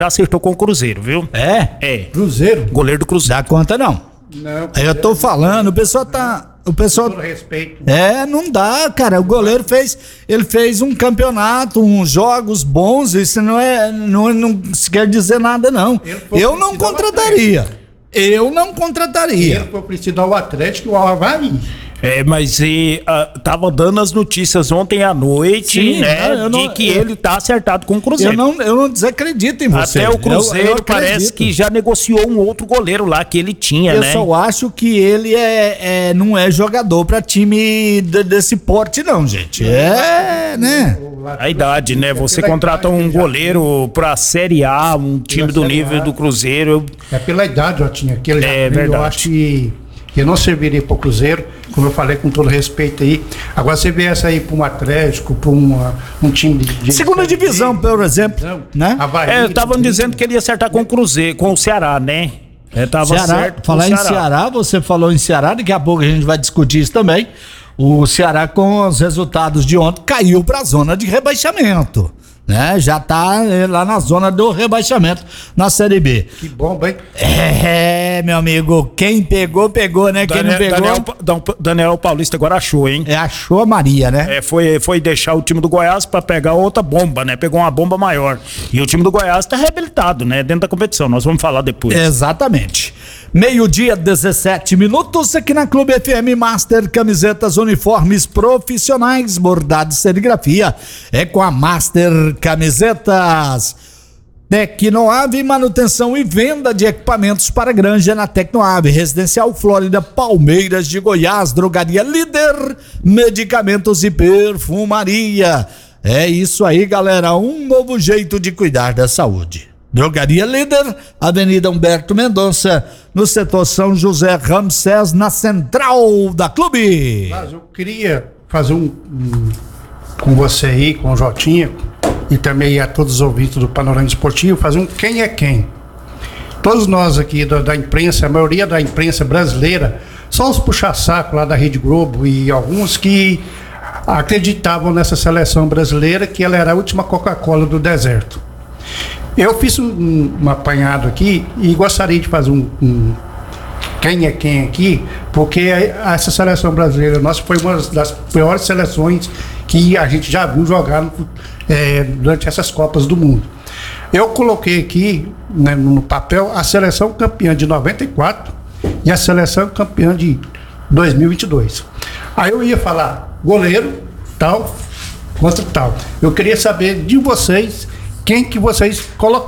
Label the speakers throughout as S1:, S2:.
S1: acertou com o Cruzeiro, viu? É.
S2: Cruzeiro?
S1: Goleiro do Cruzeiro.
S3: Dá conta não.
S2: Não.
S3: Eu tô falando, o pessoal
S2: Com respeito.
S3: não dá, cara. O goleiro fez um campeonato, uns jogos bons. Isso não quer dizer nada, não. Eu não contrataria.
S2: Ele foi precisar o Atlético e o Avaí.
S1: Mas tava dando as notícias ontem à noite,
S3: Sim,
S1: né? De que ele tá acertado com o Cruzeiro.
S3: Eu não desacredito em você.
S1: Até o Cruzeiro
S3: Eu
S1: parece
S3: acredito.
S1: que já negociou um outro goleiro lá que ele tinha,
S3: Eu
S1: né?
S3: só acho que ele não é jogador pra time desse porte, não, gente. Né?
S1: A idade, né? Você contrata um goleiro pra Série A, um time do nível do Cruzeiro.
S2: É pela idade, Jotinha, que ele já
S1: É
S2: veio,
S1: verdade.
S2: eu acho que não serviria pro Cruzeiro, como eu falei com todo respeito aí. Agora você vê essa aí pra um Atlético, pra um time de
S3: Segunda divisão, por exemplo, né?
S2: Avaí,
S1: Estavam dizendo que ele ia acertar com o Cruzeiro, com o Ceará, né? Tava
S3: Ceará,
S1: certo com
S3: falar
S1: o
S3: em Ceará, você falou em Ceará, daqui a pouco a gente vai discutir isso também. O Ceará, com os resultados de ontem, caiu para a zona de rebaixamento, né? Já tá lá na zona do rebaixamento na Série B.
S2: Que bomba, hein?
S3: Meu amigo, quem pegou, né? Quem não pegou,
S1: Daniel Paulista agora achou, hein?
S3: achou a Maria, né?
S1: Foi deixar o time do Goiás pra pegar outra bomba, né? Pegou uma bomba maior. E o time do Goiás tá reabilitado, né? Dentro da competição. Nós vamos falar depois.
S3: Exatamente. 12:17 aqui na Clube FM Master, camisetas, uniformes profissionais, bordado e serigrafia. É com a Master Camisetas. Tecnoave, manutenção e venda de equipamentos para granja na Tecnoave, Residencial Flórida, Palmeiras de Goiás, Drogaria Líder, medicamentos e perfumaria. É isso aí, galera, um novo jeito de cuidar da saúde. Drogaria Líder, Avenida Humberto Mendonça, no setor São José Ramsés, na central da Clube.
S2: Mas eu queria fazer com você aí, com o Jotinha, e também a todos os ouvintes do Panorama Esportivo, fazer um quem é quem. Todos nós aqui da imprensa, a maioria da imprensa brasileira, só os puxa-saco lá da Rede Globo e alguns que acreditavam nessa seleção brasileira, que ela era a última Coca-Cola do deserto. Eu fiz um apanhado aqui e gostaria de fazer um quem é quem aqui, porque essa seleção brasileira nossa foi uma das piores seleções que a gente já viu jogar durante essas Copas do Mundo. Eu coloquei aqui, né, no papel a seleção campeã de 94 e a seleção campeã de 2022. Aí eu ia falar goleiro, tal, contra tal. Eu queria saber de vocês quem que vocês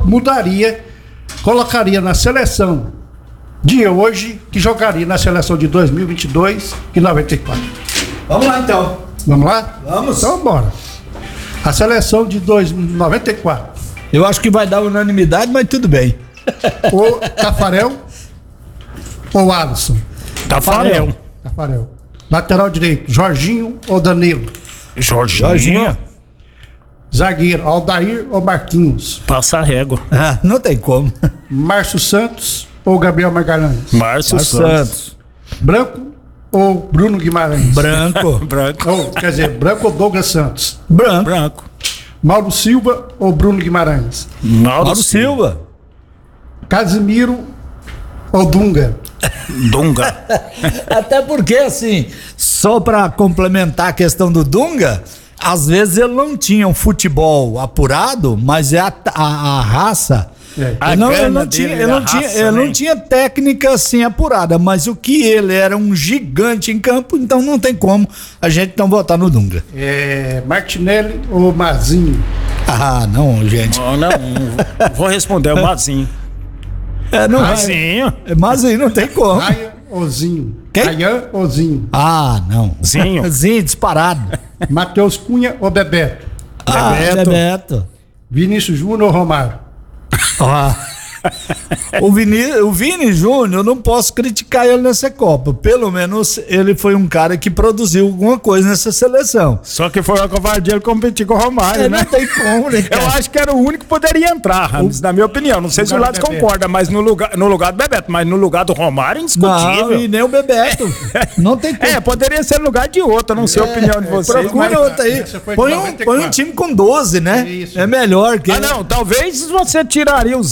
S2: colocaria na seleção de hoje que jogaria na seleção de 2022 e 94.
S3: Vamos lá então.
S2: Vamos lá?
S3: Vamos.
S2: Então bora. A seleção de 94.
S3: Eu acho que vai dar unanimidade, mas tudo bem.
S2: O Tafarel ou Alisson?
S1: Tafarel.
S2: Lateral direito, Jorginho ou Danilo?
S1: Jorginho.
S2: Zagueiro, Aldair ou Marquinhos?
S1: Passa a régua.
S3: Não tem como.
S2: Márcio Santos ou Gabriel Magalhães?
S1: Márcio Santos.
S2: Branco ou Bruno Guimarães?
S3: Branco.
S2: Branco ou Douglas Santos?
S1: Branco.
S2: Mauro Silva ou Bruno Guimarães?
S1: Mauro Silva.
S2: Casimiro ou Dunga?
S1: Dunga.
S3: Até porque, assim, só pra complementar a questão do Dunga, às vezes ele não tinha um futebol apurado, mas é a raça. Ele não tinha técnica assim apurada, mas o que ele era um gigante em campo, então não tem como a gente não votar no Dunga.
S2: Martinelli ou Mazinho?
S3: Não, gente.
S1: Não, vou responder, é o Mazinho.
S3: Mazinho. Mazinho, não tem como.
S2: Ryan ou Zinho?
S3: Quem?
S2: Ryan ou Zinho?
S3: Não.
S1: Zinho.
S3: Zinho, disparado.
S2: Matheus Cunha ou Bebeto?
S3: Bebeto.
S2: Vinícius Júnior ou Romário?
S3: O Vini Júnior, eu não posso criticar ele nessa Copa. Pelo menos ele foi um cara que produziu alguma coisa nessa seleção.
S1: Só que foi uma covardia ele competir com o Romário, né?
S3: Não tem como, né, cara?
S1: Eu acho que era o único que poderia entrar, Ramos, na minha opinião. Não sei se o Lattes concorda, mas no lugar do Bebeto, mas no lugar do Romário, indiscutível.
S3: Não, e nem o Bebeto. Não tem como.
S1: Poderia ser no lugar de outro, não sei a opinião de vocês.
S3: Procura outro aí. Põe um time com 12, né?
S2: Isso.
S3: É melhor que.
S1: Não, talvez você tiraria o